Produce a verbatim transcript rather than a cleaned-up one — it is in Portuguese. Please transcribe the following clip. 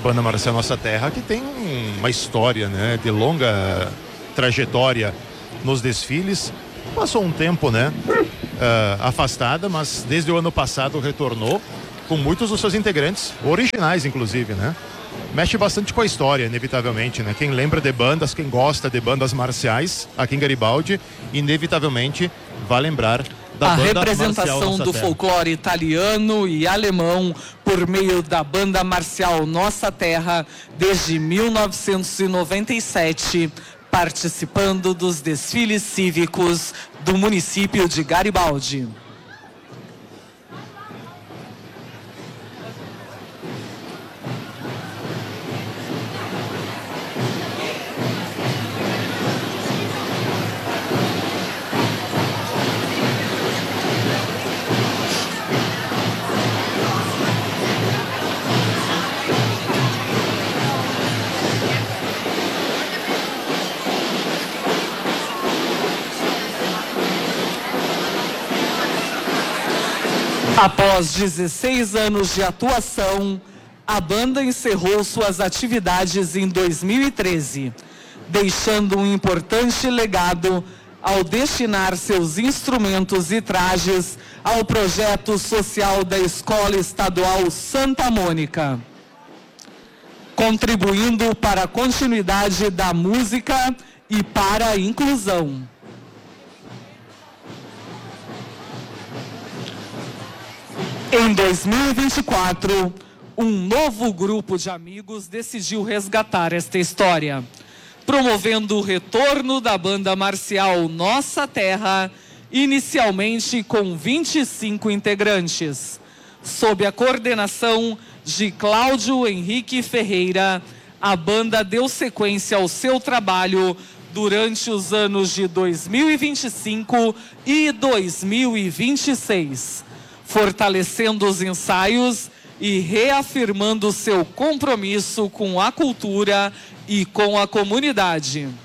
Banda Marcial Nossa Terra, que tem uma história, né, de longa trajetória nos desfiles. Passou um tempo, né, uh, afastada, mas desde o ano passado retornou com muitos dos seus integrantes, originais inclusive, né? Mexe bastante com a história, inevitavelmente, né? Quem lembra de bandas, quem gosta de bandas marciais aqui em Garibaldi, inevitavelmente vai lembrar da a banda representação do Terra. folclore italiano e alemão por meio da banda marcial Nossa Terra desde mil novecentos e noventa e sete, participando dos desfiles cívicos do município de Garibaldi. Após dezesseis anos de atuação, a banda encerrou suas atividades em dois mil e treze, deixando um importante legado ao destinar seus instrumentos e trajes ao projeto social da Escola Estadual Santa Mônica, contribuindo para a continuidade da música e para a inclusão. Em dois mil e vinte e quatro, um novo grupo de amigos decidiu resgatar esta história, promovendo o retorno da banda marcial Nossa Terra, inicialmente com vinte e cinco integrantes. Sob a coordenação de Cláudio Henrique Ferreira, a banda deu sequência ao seu trabalho durante os anos de dois mil e vinte e cinco e dois mil e vinte e seis. Fortalecendo os ensaios e reafirmando seu compromisso com a cultura e com a comunidade.